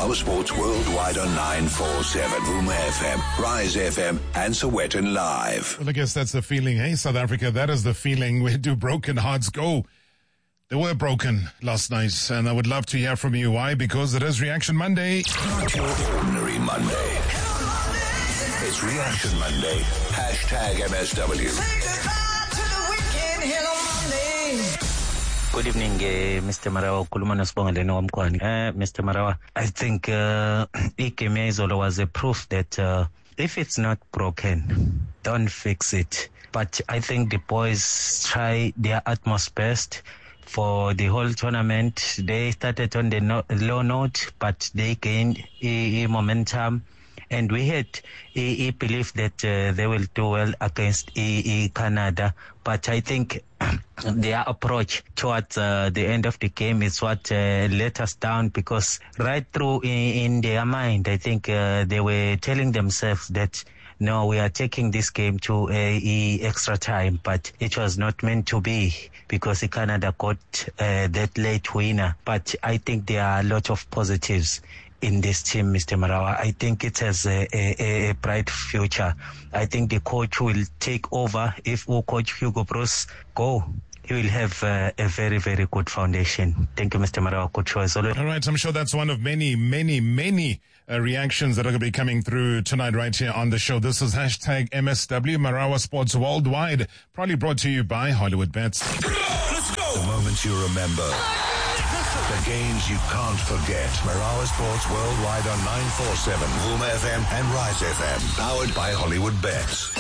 Marawa Sports worldwide on 947, Vuma FM, Rise FM, and Sowetan Live. Well, I guess that's the feeling, hey, South Africa? That is the feeling. Where do broken hearts go? They were broken last night, and I would love to hear from you. Why? Because it is Reaction Monday. Not your ordinary Monday. It's Reaction Monday. Hashtag MSW. Good evening, Mr. Marawa. Kulumana Spongaleno Wamkwani. Mr. Marawa, I think Ikeme Izolo was a proof that if it's not broken, don't fix it. But I think the boys try their utmost best for the whole tournament. They started on the low note, but they gained momentum. And we had a belief that they will do well against Canada. But I think their approach towards the end of the game is what let us down, because right through in their mind, I think they were telling themselves that, no, we are taking this game to extra time, but it was not meant to be, because Canada got that late winner. But I think there are a lot of positives in this team, Mr. Marawa. I think it has a bright future. I think the coach will take over. If Coach Hugo Broos go, he will have a very, very good foundation. Thank you, Mr. Marawa. Coach Wazolo. All right, I'm sure that's one of many, many, many reactions that are going to be coming through tonight right here on the show. This is hashtag MSW, Marawa Sports Worldwide, probably brought to you by Hollywood Bets. Let's go! The moments you remember. The games you can't forget. Marawa Sports worldwide on 947, Vuma FM and Rise FM. Powered by Hollywood Bets.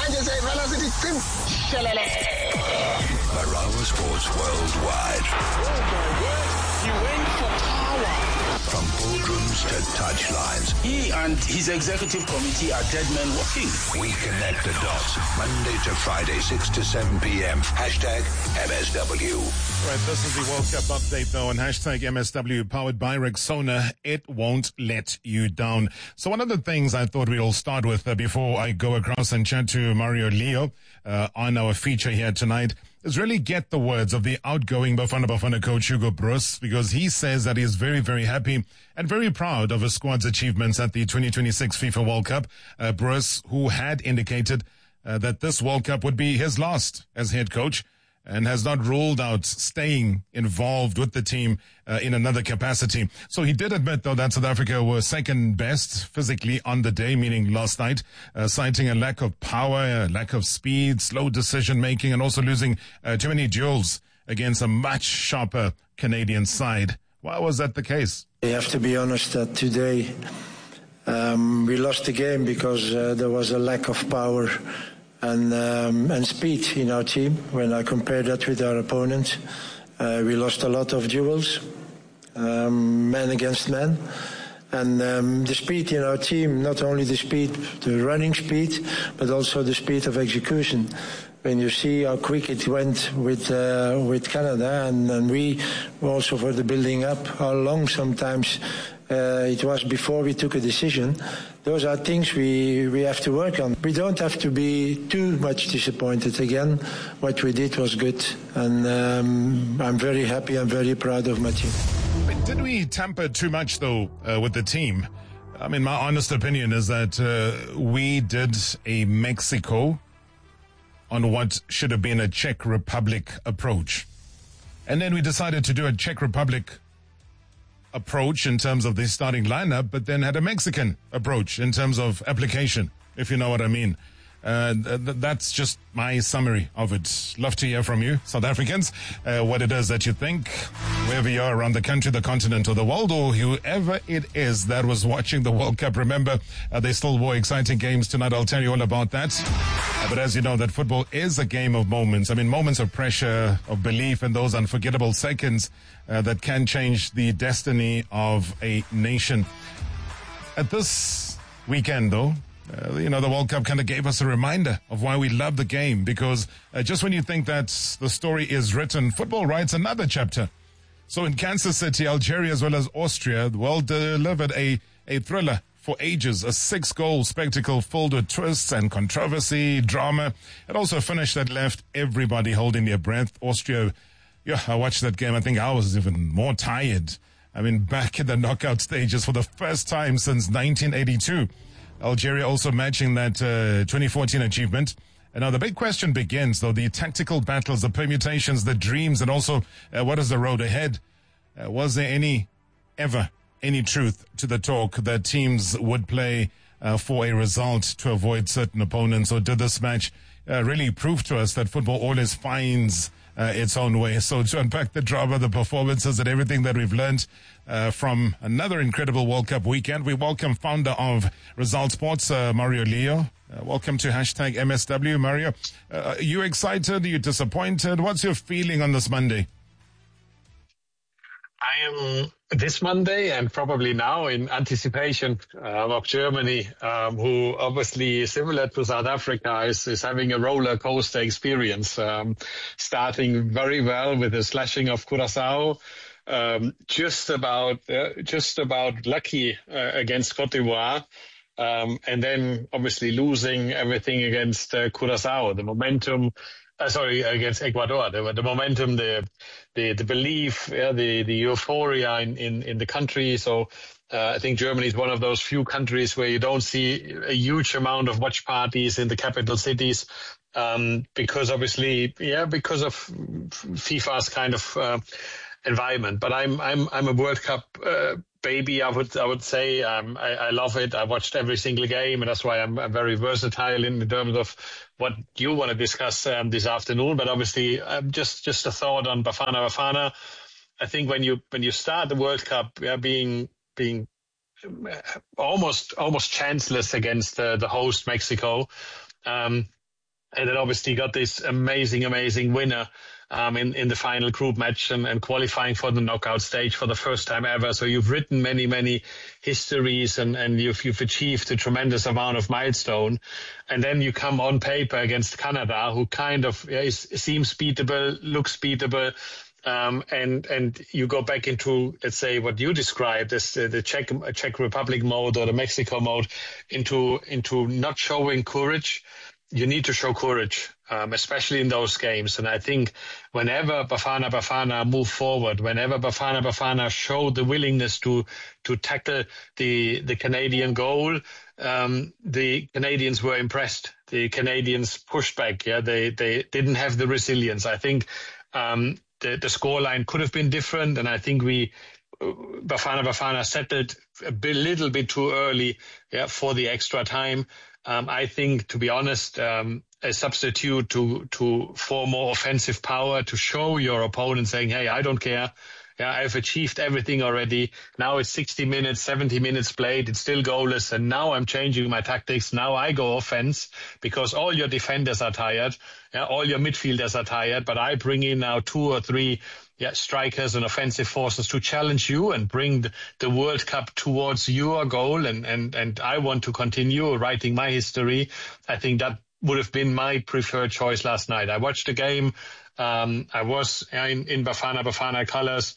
Marawa Sports worldwide. Oh my word, he went for power. From boardrooms to touchlines. He and his executive committee are dead men walking. We connect the dots. Monday to Friday, 6 to 7 p.m. Hashtag MSW. Right, this is the World Cup update though, on hashtag MSW, powered by Rexona. It won't let you down. So one of the things I thought we'll start with before I go across and chat to Mario Leo on our feature here tonight is really get the words of the outgoing Bafana Bafana coach Hugo Broos, because he says that he is very, very happy and very proud of his squad's achievements at the 2026 FIFA World Cup. Broos, who had indicated that this World Cup would be his last as head coach, and has not ruled out staying involved with the team in another capacity. So he did admit, though, that South Africa were second best physically on the day, meaning last night, citing a lack of power, a lack of speed, slow decision-making, and also losing too many duels against a much sharper Canadian side. Why was that the case? You have to be honest that today we lost the game because there was a lack of power and speed in our team. When I compare that with our opponents, we lost a lot of duels, man against man. And the speed in our team, not only the speed, the running speed, but also the speed of execution. When you see how quick it went with Canada, and we also for the building up, how long sometimes it was before we took a decision. Those are things we have to work on. We don't have to be too much disappointed again. What we did was good, and I'm very happy, I'm very proud of my team. But did we tamper too much, though, with the team? I mean, my honest opinion is that we did a Mexico on what should have been a Czech Republic approach. And then we decided to do a Czech Republic approach in terms of the starting lineup, but then had a Mexican approach in terms of application, if you know what I mean. That's just my summary of it. Love to hear from you, South Africans, what it is that you think, wherever you are around the country, the continent, or the world, or whoever it is that was watching the World Cup. Remember, there's still more exciting games tonight. I'll tell you all about that. But as you know, that football is a game of moments. I mean, moments of pressure, of belief, and those unforgettable seconds that can change the destiny of a nation. At this weekend, though, the World Cup kind of gave us a reminder of why we love the game, because just when you think that the story is written, football writes another chapter. So in Kansas City, Algeria, as well as Austria, the world delivered a thriller for ages, a 6-goal spectacle filled with twists and controversy, drama. It also finished that left everybody holding their breath. Austria, I watched that game. I think I was even more tired I mean, back in the knockout stages for the first time since 1982. Algeria also matching that 2014 achievement. And now the big question begins, though, the tactical battles, the permutations, the dreams, and also what is the road ahead? Was there ever any truth to the talk that teams would play for a result to avoid certain opponents? Or did this match really prove to us that football always finds its own way? So to unpack the drama, the performances, and everything that we've learned from another incredible World Cup weekend, we welcome founder of Result Sports, Mario Leo. Welcome to #MSW, Mario. Are you excited? Are you disappointed? What's your feeling on this Monday? I am this Monday and probably now in anticipation of Germany, who obviously, similar to South Africa, is having a roller coaster experience, starting very well with the slashing of Curaçao, just about lucky against Cote d'Ivoire. And then obviously losing everything against Curaçao, the momentum, against Ecuador, the momentum, the belief, the euphoria in the country. So I think Germany is one of those few countries where you don't see a huge amount of watch parties in the capital cities, because of FIFA's kind of environment. But I'm a World Cup baby, I would say. I love it. I watched every single game, and that's why I'm very versatile in terms of what you want to discuss this afternoon. But obviously, just a thought on Bafana. I think when you start the World Cup, being almost chanceless against the host Mexico, and then obviously got this amazing winner in the final group match and qualifying for the knockout stage for the first time ever. So you've written many histories and you've achieved a tremendous amount of milestone. And then you come on paper against Canada, who kind of seems beatable, looks beatable. And you go back into, let's say, what you described as the Czech Republic mode or the Mexico mode, into not showing courage. You need to show courage, especially in those games. And I think whenever Bafana move forward, whenever Bafana show the willingness to tackle the Canadian goal, the Canadians were impressed. The Canadians pushed back. Yeah, they didn't have the resilience. I think the scoreline could have been different, and I think Bafana settled a little bit too early, for the extra time. I think, to be honest, a substitute for more offensive power, to show your opponent saying, hey, I don't care. Yeah, I've achieved everything already. Now it's 60 minutes, 70 minutes played. It's still goalless. And now I'm changing my tactics. Now I go offense because all your defenders are tired. Yeah, all your midfielders are tired. But I bring in now 2 or 3 strikers and offensive forces to challenge you and bring the World Cup towards your goal. And I want to continue writing my history. I think that would have been my preferred choice last night. I watched the game. I was in Bafana colors,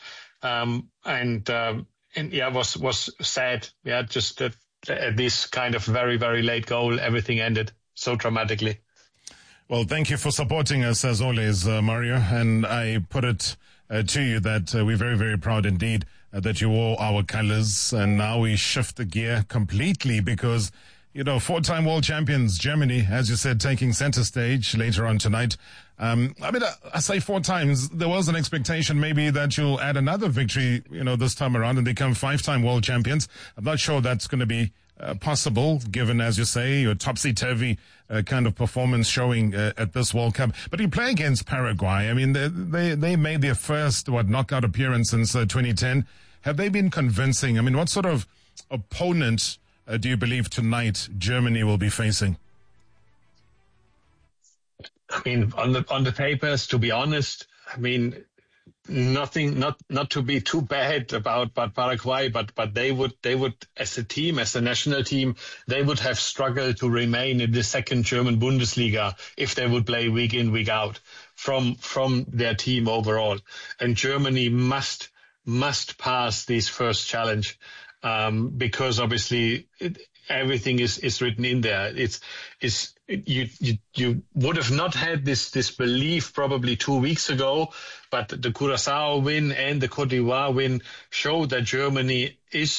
was sad. Yeah, just at this kind of very, very late goal, everything ended so dramatically. Well, thank you for supporting us as always, Mario. And I put it to you that we're very, very proud indeed that you wore our colors. And now we shift the gear completely because, 4-time world champions Germany, as you said, taking center stage later on tonight. I say 4 times. There was an expectation maybe that you'll add another victory, this time around and become 5-time world champions. I'm not sure that's going to be possible, given, as you say, your topsy-turvy kind of performance showing at this World Cup. But you play against Paraguay. I mean, they made their first, knockout appearance since 2010. Have they been convincing? I mean, what sort of opponent do you believe tonight Germany will be facing? I mean, on the papers, to be honest, I mean, nothing, not to be too bad about Paraguay, but they would, as a team, as a national team, they would have struggled to remain in the second German Bundesliga if they would play week in, week out from their team overall. And Germany must pass this first challenge, because obviously everything is written in there. You would have not had this belief probably 2 weeks ago, but the Curaçao win and the Côte d'Ivoire win show that Germany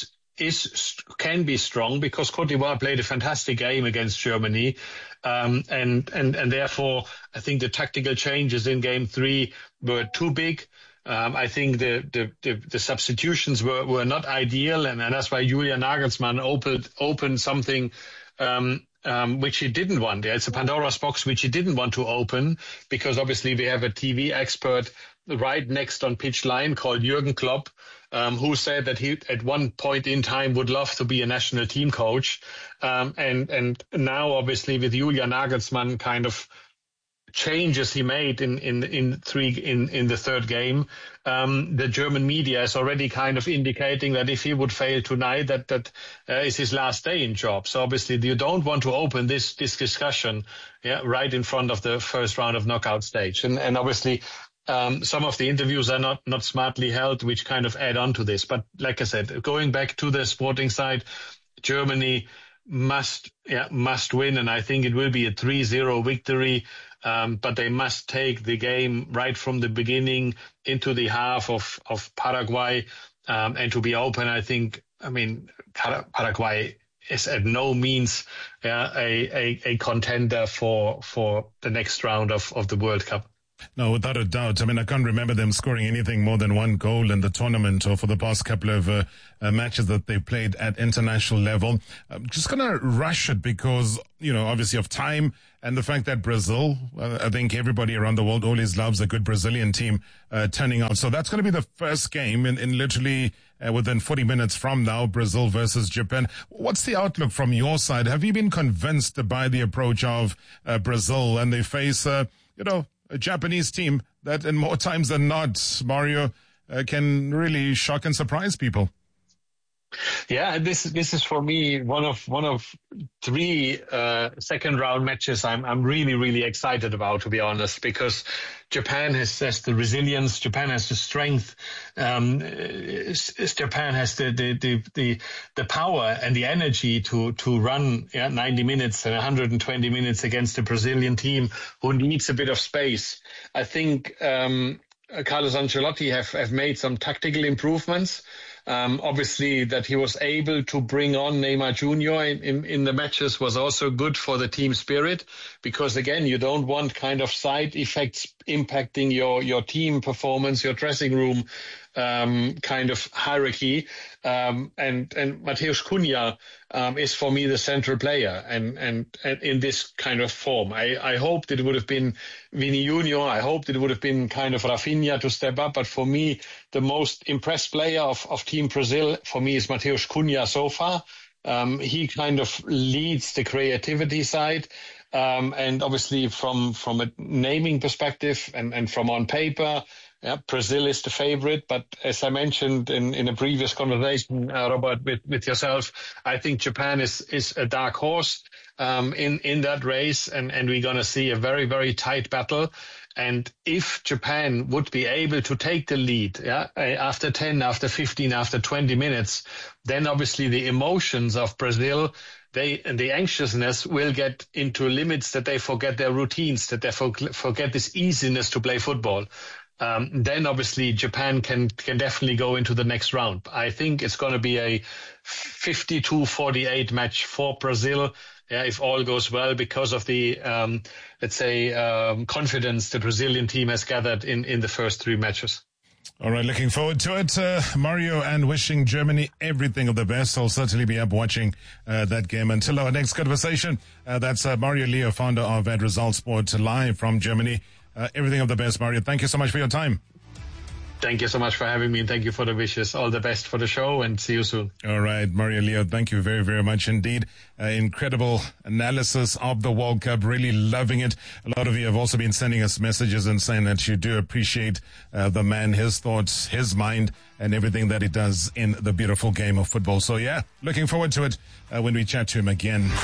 can be strong, because Côte d'Ivoire played a fantastic game against Germany, and therefore I think the tactical changes in Game 3 were too big. I think the substitutions were not ideal, and that's why Julian Nagelsmann opened something which he didn't want. It's a Pandora's box which he didn't want to open, because obviously we have a TV expert right next on pitch line called Jürgen Klopp, who said that he at one point in time would love to be a national team coach, and now obviously with Julian Nagelsmann kind of changes he made in the third game, the German media is already kind of indicating that if he would fail tonight, that is his last day in job. So obviously you don't want to open this discussion right in front of the first round of knockout stage, and obviously some of the interviews are not smartly held, which kind of add on to this. But like I said, going back to the sporting side, Germany must win, and I think it will be a 3-0 victory. But they must take the game right from the beginning into the half of Paraguay, and to be open. I mean, Paraguay is at no means a contender for the next round of the World Cup. No, without a doubt. I mean, I can't remember them scoring anything more than one goal in the tournament or for the past couple of matches that they played at international level. I'm just going to rush it because, obviously of time and the fact that Brazil, I think everybody around the world always loves a good Brazilian team turning out. So that's going to be the first game in literally within 40 minutes from now, Brazil versus Japan. What's the outlook from your side? Have you been convinced by the approach of Brazil, and they face, a Japanese team that in more times than not, Mario, can really shock and surprise people? Yeah, this is for me one of three second round matches I'm really, really excited about, to be honest, because Japan has the resilience, Japan has the strength, Japan has the power and the energy to run 90 minutes and 120 minutes against a Brazilian team who needs a bit of space. I think Carlos Ancelotti have made some tactical improvements. Obviously, that he was able to bring on Neymar Jr. in the matches was also good for the team spirit, because again, you don't want kind of side effects impacting your team performance, your dressing room kind of hierarchy. And Matheus Cunha is for me the central player, and in this kind of form. I hoped it would have been Vini Junior. I hoped it would have been kind of Rafinha to step up. But for me, the most impressed player of Team Brazil for me is Matheus Cunha so far. He kind of leads the creativity side. And obviously from a naming perspective and from on paper, Brazil is the favorite. But as I mentioned in a previous conversation, Robert, with yourself, I think Japan is a dark horse in that race, and we're going to see a very, very tight battle. And if Japan would be able to take the lead, after 10, after 15, after 20 minutes, then obviously the emotions of Brazil, the anxiousness will get into limits that they forget their routines, that they forget this easiness to play football. Then obviously Japan can definitely go into the next round. I think it's going to be a 52-48 match for Brazil, if all goes well, because of the, confidence the Brazilian team has gathered in the first three matches. All right, looking forward to it, Mario, and wishing Germany everything of the best. I'll certainly be up watching that game. Until our next conversation, that's Mario Leo, founder of Result Sport, live from Germany. Everything of the best, Mario. Thank you so much for your time. Thank you so much for having me, and thank you for the wishes. All the best for the show, and see you soon. All right, Mario Leo, thank you very, very much indeed. Incredible analysis of the World Cup, really loving it. A lot of you have also been sending us messages and saying that you do appreciate the man, his thoughts, his mind, and everything that he does in the beautiful game of football. So yeah, looking forward to it when we chat to him again.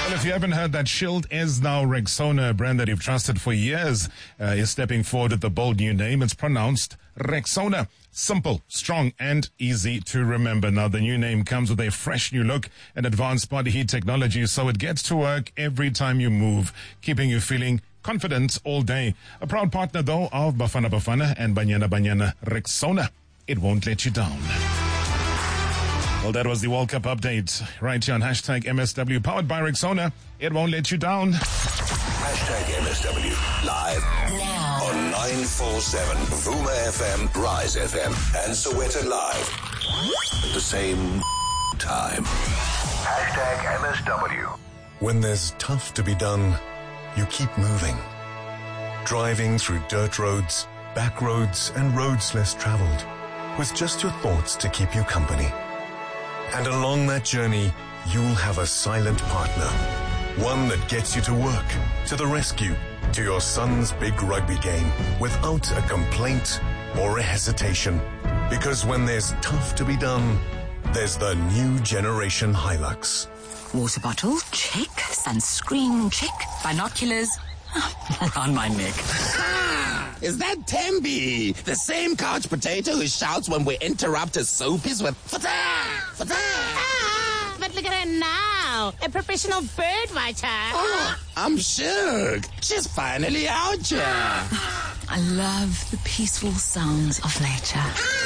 Well, if you haven't heard, that Shield is now Rexona, a brand that you've trusted for years, is stepping forward with a bold new name. It's pronounced Rexona. Simple, strong, and easy to remember. Now, the new name comes with a fresh new look and advanced body heat technology, so it gets to work every time you move, keeping you feeling confident all day. A proud partner, though, of Bafana Bafana and Banyana Banyana. Rexona, it won't let you down. Well, that was the World Cup update right here on hashtag MSW, powered by Rexona. It won't let you down. Hashtag MSW, live now on 947 Vuma FM, Rise FM, and Soweto Live at the same time. Hashtag MSW. When there's tough to be done, you keep moving. Driving through dirt roads, back roads, and roads less traveled, with just your thoughts to keep you company. And along that journey, you'll have a silent partner. One that gets you to work, to the rescue, to your son's big rugby game, without a complaint or a hesitation. Because when there's tough to be done, there's the new generation Hilux. Water bottle, check. Sunscreen, check. Binoculars, around my neck. Is that Tembi? The same couch potato who shouts when we interrupt his soapies with fata, fata. But look at her now, a professional bird watcher. Oh, I'm shook. She's finally out here. I love the peaceful sounds of nature.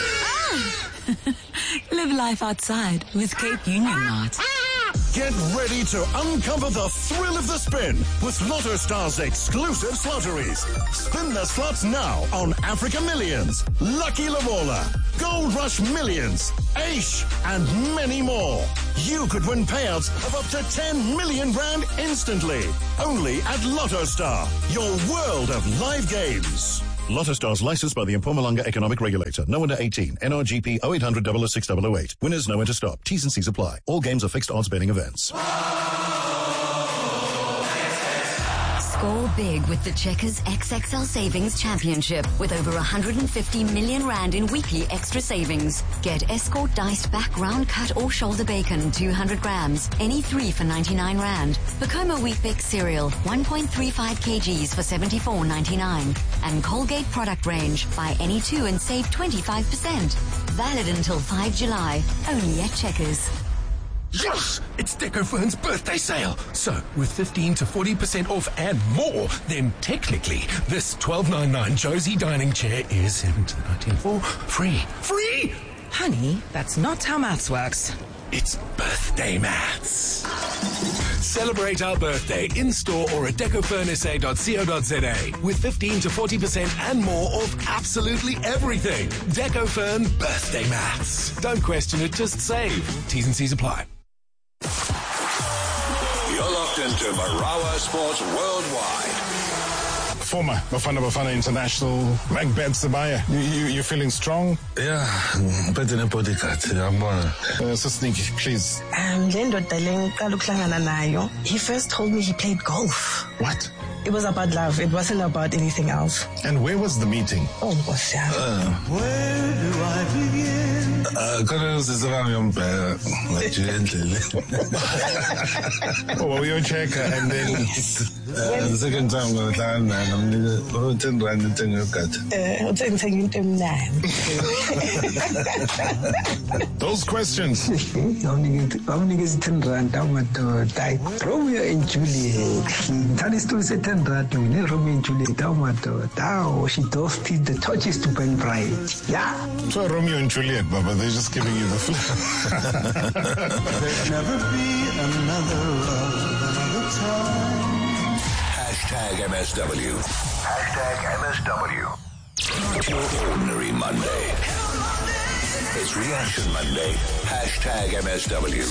Live life outside with Cape Union Night. Get ready to uncover the thrill of the spin with Lotto Star's exclusive lotteries. Spin the slots now on Africa Millions, Lucky Lavola, Gold Rush Millions, Aish, and many more. You could win payouts of up to 10 million rand instantly. Only at Lotto Star, your world of live games. Lotto Stars licensed by the Mpumalanga Economic Regulator. No under 18. NRGP 0800 006 008. Winners know when to stop. T's and C's apply. All games are fixed odds betting events. Score big with the Checkers XXL Savings Championship with over 150 million rand in weekly extra savings. Get Escort diced back round cut or shoulder bacon 200 grams, any 3 for 99 rand. Pacoma Wheat Bix cereal 1.35 kgs for 74.99. And Colgate product range, buy any 2 and save 25%. Valid until 5 July, only at Checkers. Yes! It's Decofern's birthday sale. So, with 15 to 40% off and more, then technically, this $12.99 Josie dining chair is, 19.4, free. Free? Honey, that's not how maths works. It's birthday maths. Celebrate our birthday in-store or at decofurnsa.co.za with 15 to 40% and more off absolutely everything. Decofern birthday maths. Don't question it, just save. T's and C's apply. You're locked into Marawa Sports Worldwide. Former Bafana International, Macbeth Sabaya. You feeling strong? Yeah, better than bodyguard. So sneaky, please. He first told me he played golf. What? It was about love. It wasn't about anything else. And where was the meeting? Oh, where do I begin? Oh, we check and then the second time I'm 10 rand and 10 those questions. Romeo and Juliet. That is to say 10 rand. Romeo and Juliet. She does the touches to Ben Bright. Yeah. So Romeo and Juliet, Baba, they're just giving you the flip. There'll never be another time. Hashtag MSW. Hashtag MSW. Not your ordinary Monday. It's Reaction Monday. Hashtag MSW.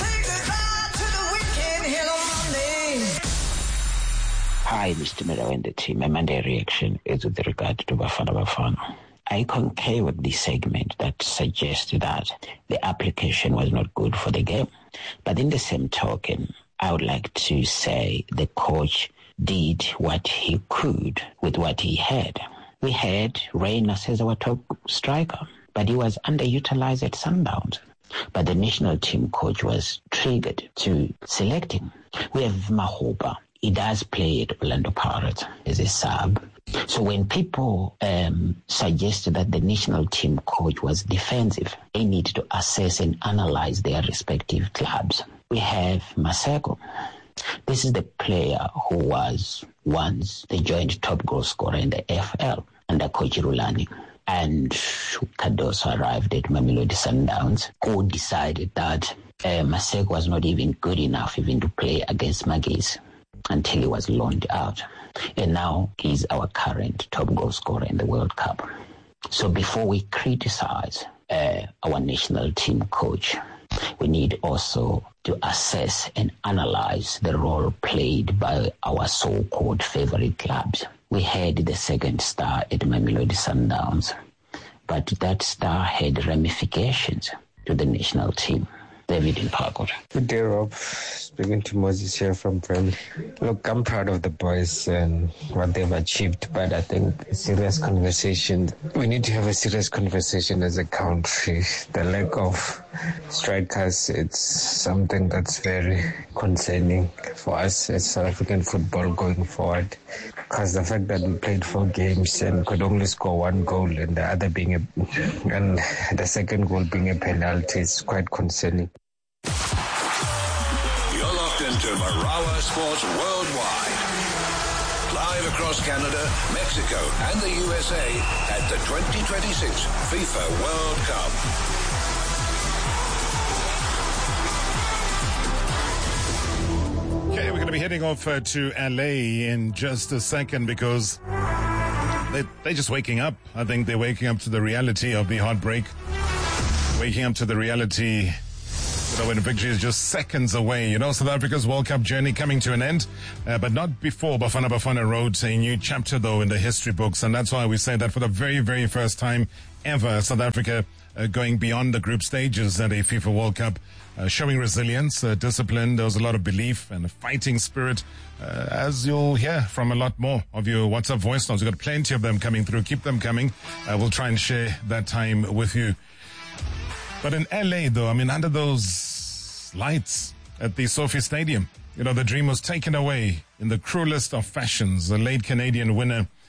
Hi, Mr. Mero and the team. My Monday reaction is with regard to Bafana Bafana. I concur with the segment that suggests that the application was not good for the game. But in the same token, I would like to say the coach did what he could with what he had. We had Reina as our top striker, but he was underutilized at Sundowns. but the national team coach was triggered to select him. We have Mahopa. He does play at Orlando Pirates as a sub. So when people suggested that the national team coach was defensive, they need to assess and analyze their respective clubs. We have Maseko. This is the player who was once the joint top goal scorer in the FL under Coach Rulani. And Cardoso arrived at Mamelodi Sundowns, who decided that Maseko was not even good enough even to play against Magis until he was loaned out. And now he's our current top goal scorer in the World Cup. So before we criticize our national team coach, we need also to assess and analyze the role played by our so-called favorite clubs. We had the second star at Mamelodi Sundowns, but that star had ramifications to the national team. David in Parkwood. Good day, Rob. Speaking to Moses here from Burnley. Look, I'm proud of the boys and what they've achieved, but I think we need to have a serious conversation as a country. The lack of strikers, it's something that's very concerning for us as South African football going forward. Because the fact that we played 4 games and could only score 1 goal and the other being and the second goal being a penalty is quite concerning. You're locked into Marawa Sports Worldwide. Live across Canada, Mexico, and the USA at the 2026 FIFA World Cup. Okay, we're going to be heading off to LA in just a second because they're just waking up. I think they're waking up to the reality of the heartbreak, waking up to the reality when victory is just seconds away. South Africa's World Cup journey coming to an end, but not before Bafana Bafana wrote a new chapter, though, in the history books. And that's why we say that for the very, very first time ever, South Africa going beyond the group stages at a FIFA World Cup, showing resilience, discipline. There was a lot of belief and a fighting spirit, as you'll hear from a lot more of your WhatsApp voice notes. We've got plenty of them coming through. Keep them coming. We'll try and share that time with you. But in LA, though, under those lights at the Sophie Stadium, the dream was taken away in the cruelest of fashions. The late Canadian winner